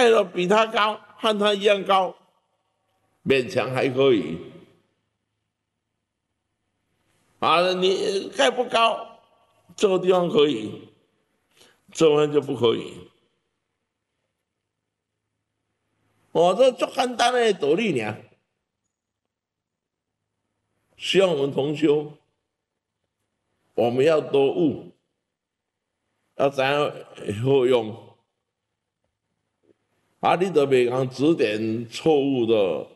盖了比他高，和他一样高，勉强还可以。啊，你盖不高，这个地方可以，这个地方就不可以。这最简单的道理呢，希望我们同修，我们要多悟，要怎样好用。你都别讲指点错误的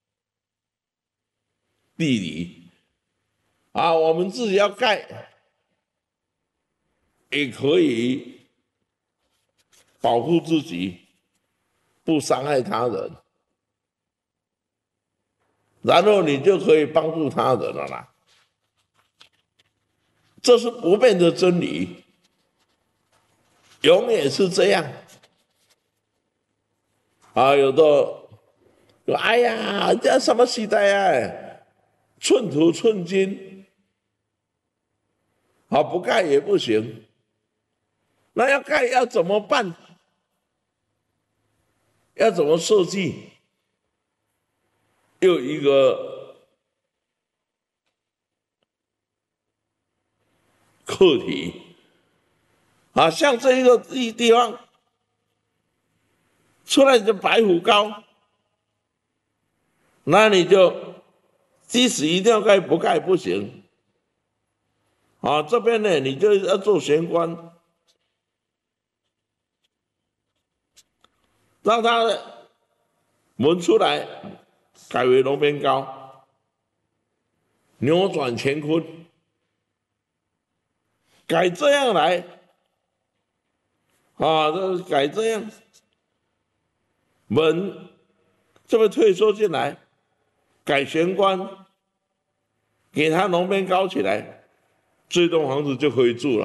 地理。我们自己要盖，也可以保护自己，不伤害他人，然后你就可以帮助他人了啦。这是不变的真理，永远是这样。有的哎呀，这什么时代啊？寸土寸金，不盖也不行。那要盖要怎么办？要怎么设计？又一个课题像这一个地方出来就白虎高，那你就即使一定要盖，不盖不行。这边呢，你就要做玄关，让它门出来改为龙边高，扭转乾坤，改这样来改这样，门这么退缩进来，改玄关，给它龙边高起来，这栋房子就可以住了。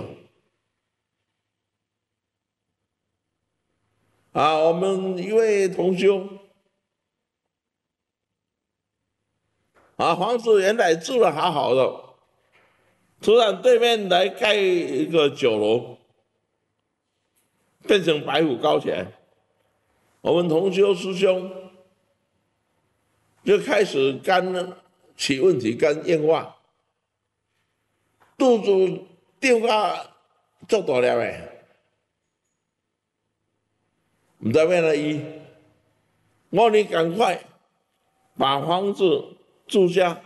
我们一位同修房子原来住的好好的，突然对面来盖一个酒楼，变成白虎高起来。我们同修师兄就开始肝起问题，肝硬化，肚子掉到足大粒的，不知要哪医。我你赶快把房子住下，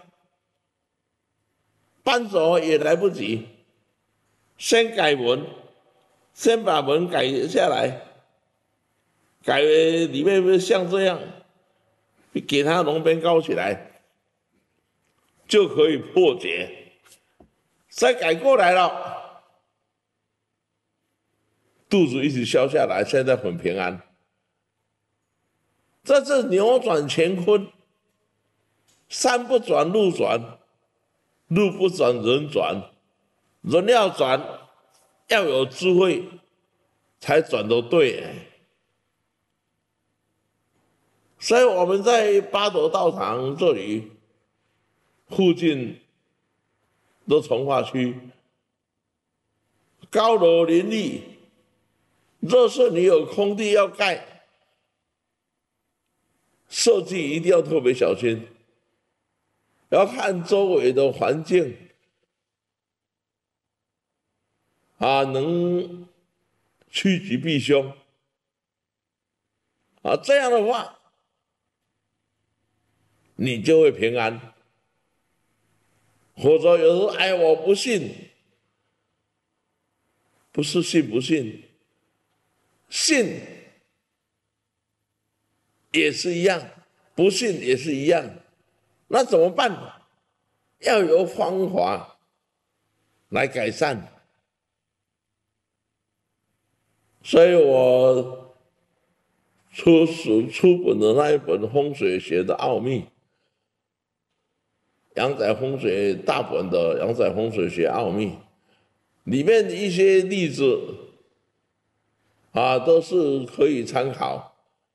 搬走也来不及，先改门，先把门改下来，改为里面像这样，给它龙边高起来，就可以破解。再改过来了，肚子一直消下来，现在很平安。这是扭转乾坤，山不转路转，路不转人转，人要转要有智慧才转得对。所以我们在八斗道场这里附近的从化区，高楼林立，若是你有空地要盖，设计一定要特别小心，要看周围的环境能趋吉避凶这样的话你就会平安。或者有时候我不信，不是信不信，信也是一样，不信也是一样，那怎么办？要有方法来改善。所以我出本的那一本风水学的奥秘，阳宅风水大本的阳宅风水学奥秘，里面的一些例子都是可以参考。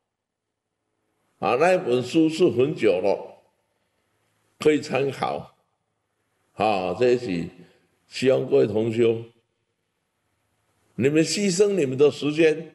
那一本书是很久了，可以参考。这一起希望各位同修，你们牺牲你们的时间，